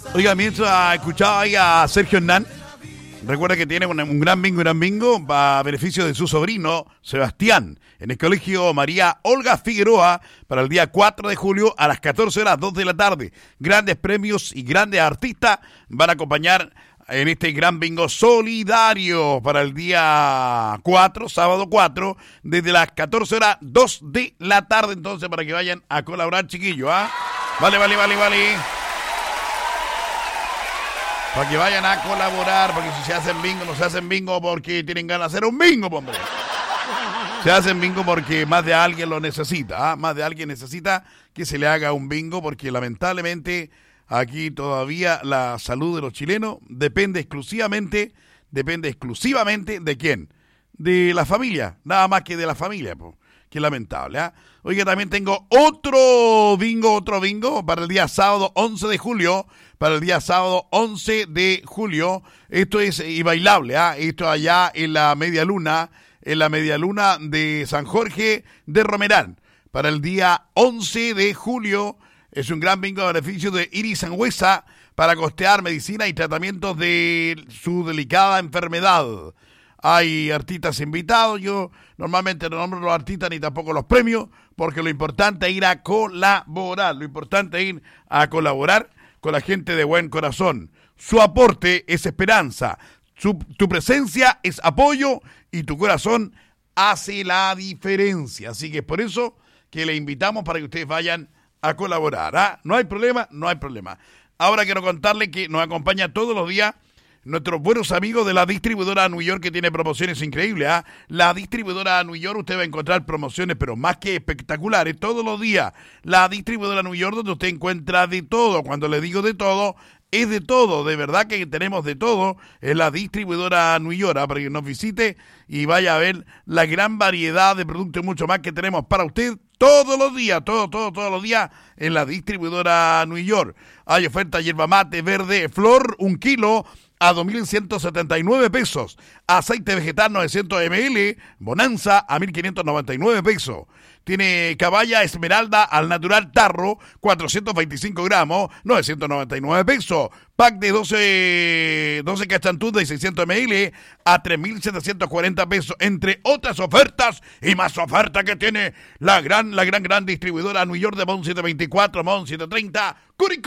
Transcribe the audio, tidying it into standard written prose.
Oiga, mientras escuchaba ahí a Sergio Hernán, recuerda que tiene un gran bingo a beneficio de su sobrino Sebastián en el colegio María Olga Figueroa para el día 4 de julio a las 14 horas, 2 de la tarde. Grandes premios y grandes artistas van a acompañar en este gran bingo solidario para el día 4, sábado 4, desde las 14 horas, 2 de la tarde. Entonces, para que vayan a colaborar, chiquillos, ¿ah? Vale. Para que vayan a colaborar, porque si se hacen bingo, no se hacen bingo porque tienen ganas de hacer un bingo, hombre. Se hacen bingo porque más de alguien lo necesita, ¿ah? Más de alguien necesita que se le haga un bingo, porque lamentablemente aquí todavía la salud de los chilenos depende exclusivamente ¿de quién? De la familia, nada más que de la familia, pues. Qué lamentable, ¿ah? Oiga, también tengo otro bingo para el día sábado 11 de julio. Esto es y bailable, ¿ah? Esto allá en la media luna de San Jorge de Romerán. Para el día 11 de julio es un gran bingo a beneficio de Iris Sangüesa para costear medicina y tratamientos de su delicada enfermedad. Hay artistas invitados. Yo normalmente no nombro los artistas ni tampoco los premios, porque lo importante es ir a colaborar. Con la gente de buen corazón. Su aporte es esperanza. Tu presencia es apoyo y tu corazón hace la diferencia. Así que es por eso que le invitamos para que ustedes vayan a colaborar, ¿ah? No hay problema. Ahora quiero contarle que nos acompaña todos los días nuestros buenos amigos de la distribuidora New York, que tiene promociones increíbles, ¿ah? La distribuidora New York, usted va a encontrar promociones, pero más que espectaculares, todos los días. La distribuidora New York, donde usted encuentra de todo. Cuando le digo de todo, es de todo. De verdad que tenemos de todo. Es la distribuidora New York, ¿ah? Para que nos visite y vaya a ver la gran variedad de productos y mucho más que tenemos para usted todos los días, todos los días en la distribuidora New York. Hay oferta yerba mate verde flor, 1 kilo, a 2.179 pesos. Aceite vegetal 900 ml, Bonanza a 1.599 pesos. Tiene caballa esmeralda al natural tarro, 425 gramos, 999 pesos. Pack de 12 cachantús de 600 ml a 3.740 pesos. Entre otras ofertas y más ofertas que tiene la gran distribuidora New York de Mon 724, Mon 730, Curicó.